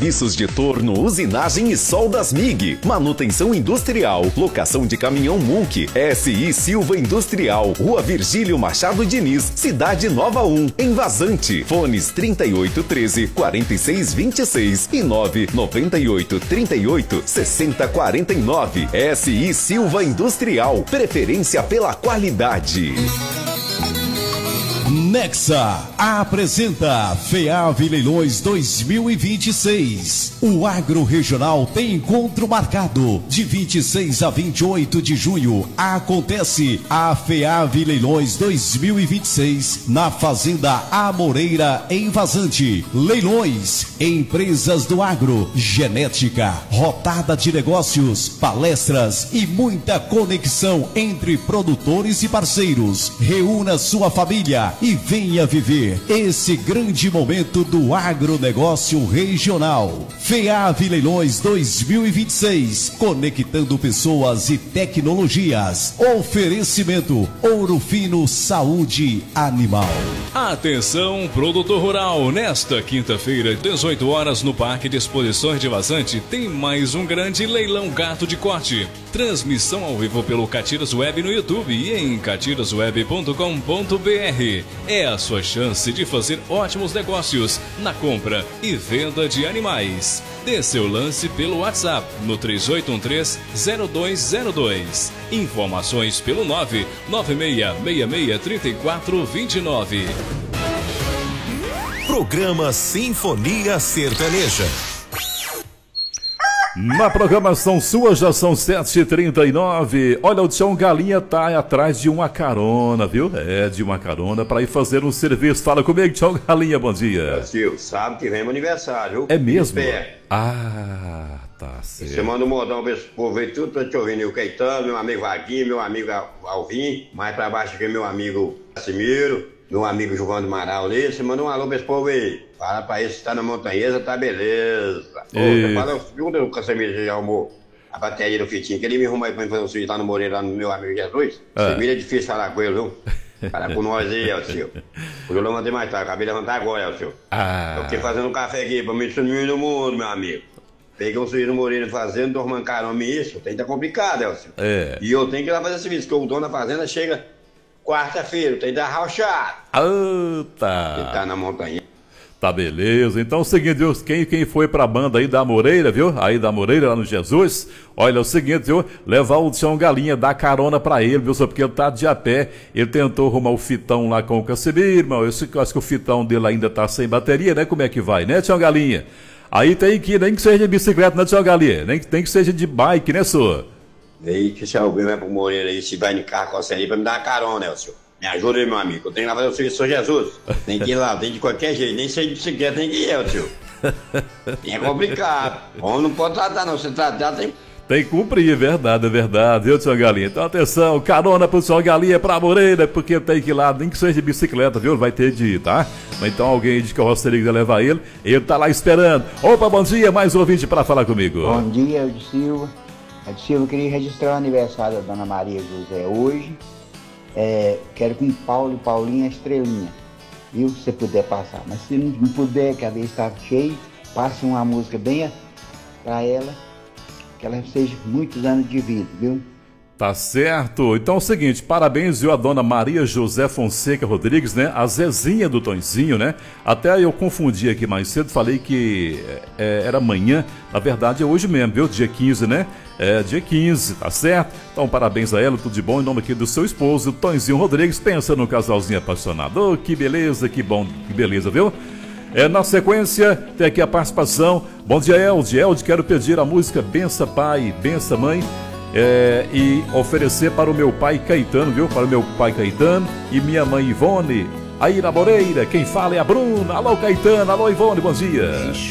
Serviços de torno, usinagem e soldas MIG, manutenção industrial, locação de caminhão Munk, SI Silva Industrial, Rua Virgílio Machado Diniz, Cidade Nova 1, em Vazante. Fones 3813-4626 e 99838-6049. SI Silva Industrial, preferência pela qualidade. Nexa apresenta FEAV Leilões 2026. O Agro Regional tem encontro marcado. De 26 a 28 de junho acontece a FEAV Leilões 2026 na Fazenda Amoreira, em Vazante. Leilões, empresas do agro, genética, rodada de negócios, palestras e muita conexão entre produtores e parceiros. Reúna sua família e venha viver esse grande momento do agronegócio regional. FEAV Leilões 2026, conectando pessoas e tecnologias. Oferecimento Ouro Fino Saúde Animal. Atenção, produtor rural, nesta quinta-feira, 18 horas, no Parque de Exposições de Vazante, tem mais um grande leilão gato de corte. Transmissão ao vivo pelo Catiras Web no YouTube e em catirasweb.com.br. É a sua chance de fazer ótimos negócios na compra e venda de animais. Dê seu lance pelo WhatsApp no 3813-0202. Informações pelo 996663429. Programa Sinfonia Sertaneja. Na programação sua já são 7h39. Olha, o Tião Galinha tá atrás de uma carona, viu? De uma carona para ir fazer um serviço. Fala comigo, Tião Galinha, bom dia. Silvio, sabe que vem meu aniversário, viu? É mesmo? Ah, tá certo. Você manda um modão pra esse povo aí, tudo pra te ouvir. O Caetano, meu amigo Vaguinho, meu amigo Alvim, mais pra baixo aqui meu amigo Casimiro, meu amigo João do Amaral ali. Você manda um alô pra esse povo aí. Fala pra esse que tá na montanhesa, tá beleza. Pergunta o Casimiro já arrumou a bateria do Fitinho, que ele me arruma aí pra mim fazer um serviço lá no Moreira, lá no meu amigo Jesus. Casimiro é difícil falar com ele, viu? Fala com nós aí, Elcio. Hoje eu levantei mais tarde, acabei de levantar agora, Elcio. Eu fiquei fazendo um café aqui pra me sumir no mundo, meu amigo. Peguei um serviço no Moreira fazendo, dormando caramba isso. Tem que tá complicado, Elcio. E eu tenho que ir lá fazer serviço, porque o dono da fazenda chega quarta-feira, tem que dar rauchado. Ele tá na montanha. Tá beleza, então é o seguinte, viu? Quem foi pra banda aí da Moreira, viu? Aí da Moreira, lá no Jesus, olha, é o seguinte, viu? Levar o Tião Galinha, dar carona pra ele, viu? Só porque ele tá de a pé, ele tentou arrumar o fitão lá com o Casimiro, irmão, eu acho que o fitão dele ainda tá sem bateria, né? Como é que vai, né, Tião Galinha? Aí tem que ir, nem que seja de bicicleta, né, Tião Galinha? Nem que seja de bike, né, senhor? Ei, que se alguém vai pro Moreira aí, se vai de carro com você aí pra me dar uma carona, Elcio. Me ajuda aí, meu amigo. Eu tenho que lá fazer o serviço, São Jesus. Tem que ir lá, tem de qualquer jeito. Nem sei de bicicleta, tem que ir, Elcio. É complicado. Homem não pode tratar, não. Se tratar, tem que cumprir, é verdade, viu, Tião Galinha? Então, atenção, carona pro Tião Galinha pra Moreira, porque tem que ir lá, nem que seja de bicicleta, viu? Vai ter de ir, tá? Mas então alguém de carroceria quiser levar ele tá lá esperando. Opa, bom dia, mais um ouvinte pra falar comigo. Bom dia, Ed Silva. Ed Silva, queria registrar o aniversário da Dona Maria José hoje. Quero com Paulo e Paulinha Estrelinha, viu? Se você puder passar, mas se não puder, que a vez está cheio, passe uma música bem para ela, que ela seja muitos anos de vida, viu? Tá certo. Então é o seguinte, parabéns, viu, a dona Maria José Fonseca Rodrigues, né? A Zezinha do Tonzinho, né? Até eu confundi aqui mais cedo, falei que era amanhã, na verdade é hoje mesmo, viu? Dia 15, né? Dia 15, tá certo? Então parabéns a ela, tudo de bom, em nome aqui do seu esposo, Tonzinho Rodrigues, pensa no casalzinho apaixonado. Oh, que beleza, que bom, que beleza, viu? Na sequência, tem aqui a participação. Bom dia, Elde, quero pedir a música Bença Pai, Bença Mãe, e oferecer para o meu pai Caetano, viu? Para o meu pai Caetano e minha mãe Ivone. Aí na Moreira, quem fala é a Bruna. Alô, Caetano, alô, Ivone, bom dia.